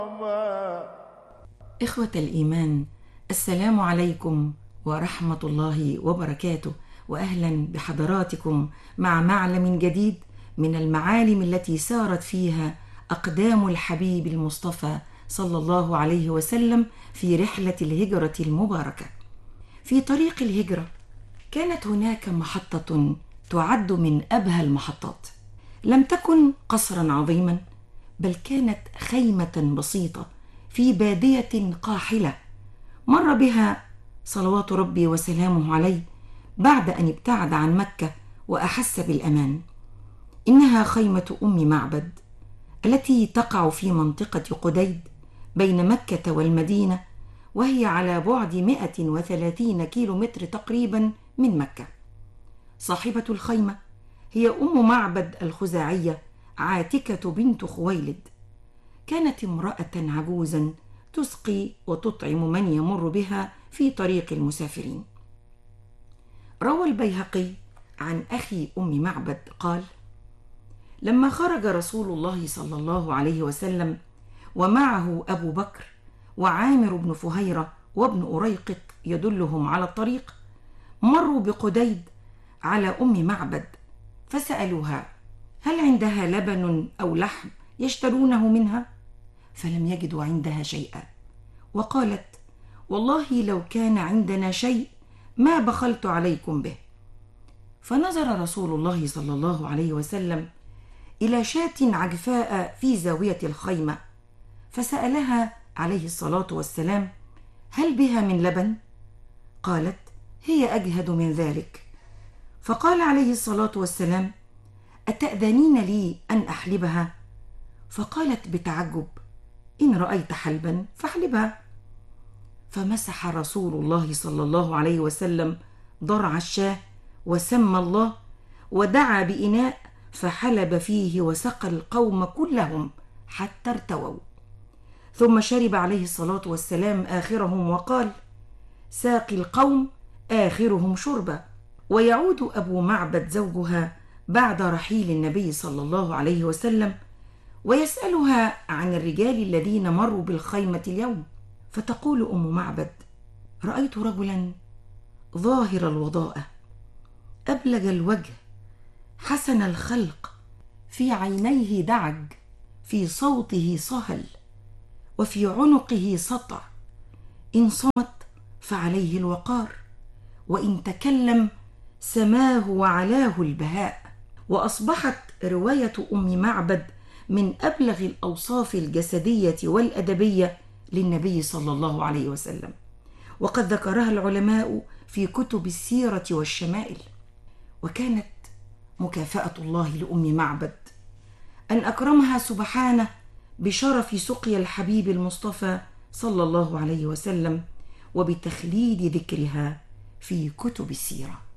إخوة الإيمان، السلام عليكم ورحمة الله وبركاته، وأهلا بحضراتكم مع معلم جديد من المعالم التي سارت فيها أقدام الحبيب المصطفى صلى الله عليه وسلم في رحلة الهجرة المباركة. في طريق الهجرة كانت هناك محطة تعد من أبهى المحطات، لم تكن قصرا عظيما، بل كانت خيمة بسيطة في بادية قاحلة مر بها صلوات ربي وسلامه عليه بعد أن ابتعد عن مكة وأحس بالأمان. إنها خيمة أم معبد التي تقع في منطقة قديد بين مكة والمدينة، وهي على بعد 130 كيلومتر تقريبا من مكة. صاحبة الخيمة هي أم معبد الخزاعية عاتكة بنت خويلد. كانت امرأة عجوزا تسقي وتطعم من يمر بها في طريق المسافرين. روى البيهقي عن أخي أم معبد قال: لما خرج رسول الله صلى الله عليه وسلم ومعه أبو بكر وعامر بن فهيرة وابن أريقط يدلهم على الطريق، مروا بقديد على أم معبد فسألوها هل عندها لبن أو لحم يشترونه منها؟ فلم يجدوا عندها شيئا، وقالت: والله لو كان عندنا شيء ما بخلت عليكم به. فنظر رسول الله صلى الله عليه وسلم إلى شاة عجفاء في زاوية الخيمة، فسألها عليه الصلاة والسلام: هل بها من لبن؟ قالت: هي أجهد من ذلك. فقال عليه الصلاة والسلام: أتأذنين لي أن أحلبها؟ فقالت بتعجب: إن رأيت حلبا فاحلبها. فمسح رسول الله صلى الله عليه وسلم ضرع الشاة وسمى الله ودعا بإناء فحلب فيه وسقى القوم كلهم حتى ارتووا، ثم شرب عليه الصلاة والسلام آخرهم وقال: ساقي القوم آخرهم شربا. ويعود أبو معبد زوجها بعد رحيل النبي صلى الله عليه وسلم ويسألها عن الرجال الذين مروا بالخيمة اليوم، فتقول أم معبد: رأيت رجلا ظاهر الوضاءة، أبلج الوجه، حسن الخلق، في عينيه دعج، في صوته صهل، وفي عنقه سطع، إن صمت فعليه الوقار، وإن تكلم سماه وعلاه البهاء. وأصبحت رواية أم معبد من أبلغ الأوصاف الجسدية والأدبية للنبي صلى الله عليه وسلم، وقد ذكرها العلماء في كتب السيرة والشمائل. وكانت مكافأة الله لأم معبد أن أكرمها سبحانه بشرف سقيا الحبيب المصطفى صلى الله عليه وسلم وبتخليد ذكرها في كتب السيرة.